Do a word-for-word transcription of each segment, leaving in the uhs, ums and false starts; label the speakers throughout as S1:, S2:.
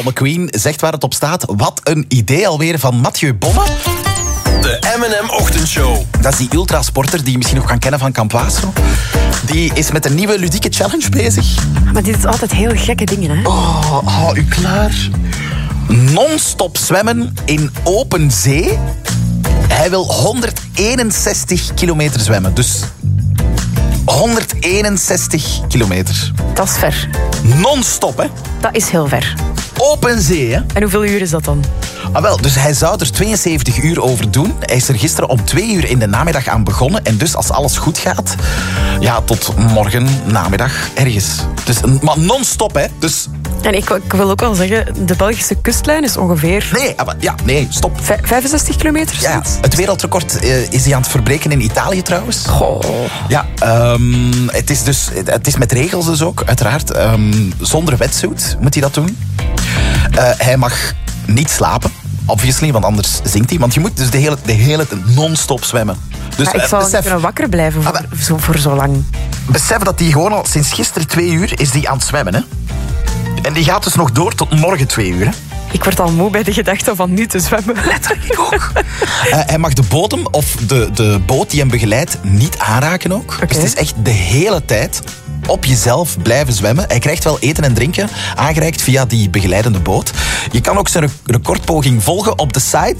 S1: McQueen zegt waar het op staat. Wat een idee alweer van Mathieu Bonne.
S2: De M en M Ochtendshow.
S1: Dat is die ultrasporter die je misschien nog kan kennen van Kamp Waasro. Die is met een nieuwe ludieke challenge bezig.
S3: Maar dit is altijd heel gekke dingen, hè?
S1: Oh, hou u klaar. Non-stop zwemmen in open zee. Hij wil honderdeenenzestig kilometer zwemmen. Dus honderdeenenzestig kilometer.
S3: Dat is ver.
S1: Non-stop, hè?
S3: Dat is heel ver.
S1: Open zee, hè?
S3: En hoeveel uur is dat dan?
S1: Ah, wel, dus hij zou er tweeënzeventig uur over doen. Hij is er gisteren om twee uur in de namiddag aan begonnen. En dus als alles goed gaat, ja, tot morgen namiddag ergens. Dus, maar non-stop, hè? Dus...
S3: En ik, ik wil ook wel zeggen, de Belgische kustlijn is ongeveer...
S1: Nee, ja, nee, stop.
S3: Vij- vijfenzestig kilometer?
S1: Ja, het wereldrecord uh, is hij aan het verbreken in Italië trouwens.
S3: Goh.
S1: Ja, um, het is dus het is met regels dus ook, uiteraard. Um, zonder wetsuit moet hij dat doen. Uh, hij mag niet slapen, obviously, want anders zinkt hij. Want je moet dus de hele, de hele non-stop zwemmen. Dus,
S3: Maar ik
S1: uh,
S3: zou niet
S1: besef,
S3: kunnen wakker blijven voor,
S1: Ah,
S3: zo, voor zo lang.
S1: besef dat hij gewoon al sinds gisteren twee uur is die aan het zwemmen, hè. En die gaat dus nog door tot morgen twee uur, hè.
S3: Ik word al moe bij de gedachte van nu te zwemmen.
S1: Letterlijk ook. Uh, hij mag de bodem of de, de boot die hem begeleidt niet aanraken ook.
S3: Okay.
S1: Dus het is echt de hele tijd op jezelf blijven zwemmen. Hij krijgt wel eten en drinken aangereikt via die begeleidende boot. Je kan ook zijn recordpoging volgen op de site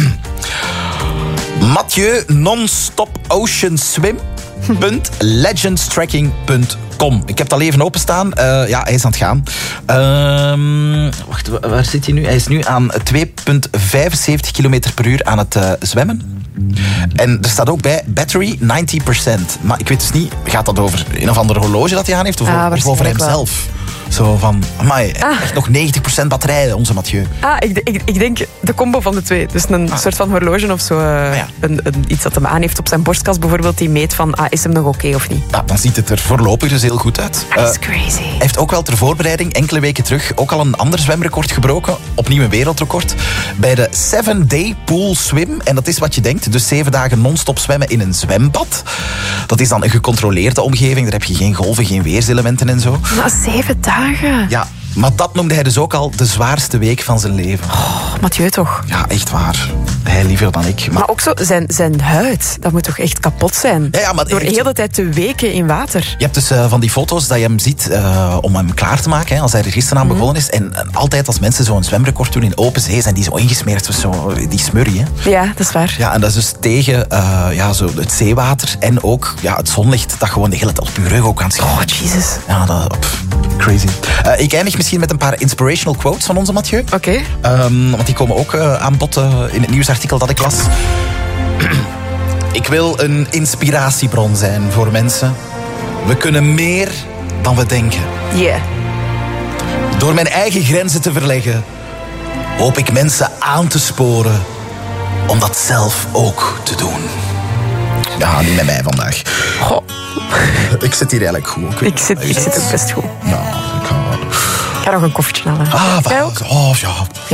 S1: Mathieu Non-Stop Ocean Swim. legendstracking punt com. Ik heb het al even openstaan. Uh, ja, hij is aan het gaan. Uh, wacht, waar zit hij nu? Hij is nu aan twee komma vijfenzeventig kilometer per uur aan het uh, zwemmen. En er staat ook bij battery negentig procent. Maar ik weet dus niet, gaat dat over een of ander horloge dat hij aan heeft? Of,
S3: Ah,
S1: of over hemzelf? Zo van, amai,
S3: Ah.
S1: echt nog negentig procent batterij, onze Mathieu.
S3: Ah, ik, ik, ik denk de combo van de twee. Dus een
S1: Ah.
S3: soort van horloge of zo. Uh,
S1: Ah, ja.
S3: een, een, iets dat hem aan heeft op zijn borstkas bijvoorbeeld. Die meet van, ah, is hem nog oké of niet?
S1: Ja, dan ziet het er voorlopig dus heel goed uit.
S3: Dat is
S1: Uh,
S3: crazy.
S1: Hij heeft ook wel ter voorbereiding enkele weken terug ook al een ander zwemrecord gebroken. Opnieuw een wereldrecord. Bij de seven day pool swim. En dat is wat je denkt. Dus zeven dagen non-stop zwemmen in een zwembad. Dat is dan een gecontroleerde omgeving. Daar heb je geen golven, geen weerselementen en zo.
S3: Maar zeven dagen?
S1: Ja, maar dat noemde hij dus ook al de zwaarste week van zijn leven.
S3: Oh, Mathieu toch?
S1: Ja, echt waar. Hij liever dan ik. Maar,
S3: Maar ook zo, zijn, zijn huid, dat moet toch echt kapot zijn?
S1: Ja, ja, maar
S3: Door de
S1: heeft-
S3: hele tijd te weken in water.
S1: Je hebt dus uh, van die foto's dat je hem ziet uh, om hem klaar te maken, hè, als hij er gisteren aan begonnen is. En, en altijd als mensen zo'n zwemrecord doen in open zee, zijn die zo ingesmeerd, dus zo, die smurrie. Hè.
S3: Ja, dat is waar.
S1: Ja, en dat is dus tegen uh, ja, zo het zeewater en ook ja, het zonlicht dat gewoon de hele tijd op je rug ook aan het schijnen.
S3: Oh, Jesus.
S1: Ja, dat, pff, crazy. Uh, ik eindig misschien met een paar inspirational quotes van onze Mathieu.
S3: Oké. Okay.
S1: Um, want die komen ook uh, aan bod uh, in het nieuwsartikel dat ik las. Ik wil een inspiratiebron zijn voor mensen. We kunnen meer dan we denken.
S3: Yeah.
S1: Door mijn eigen grenzen te verleggen, hoop ik mensen aan te sporen om dat zelf ook te doen. Ja, niet met mij vandaag.
S3: Goh.
S1: Ik zit hier eigenlijk goed. Ook.
S3: Ik zit, ik zit ook best goed.
S1: Ja, ik ga...
S3: Ik ga nog een koffietje halen.
S1: Ah,
S3: Jij
S1: wat?
S3: ook?
S1: Oh, ja.